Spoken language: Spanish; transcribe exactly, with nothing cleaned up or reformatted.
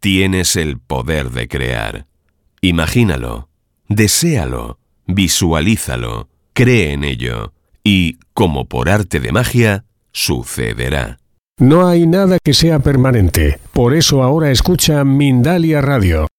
Tienes el poder de crear. Imagínalo, deséalo, visualízalo, cree en ello y, como por arte de magia, sucederá. No hay nada que sea permanente. Por eso ahora escucha Mindalia Radio.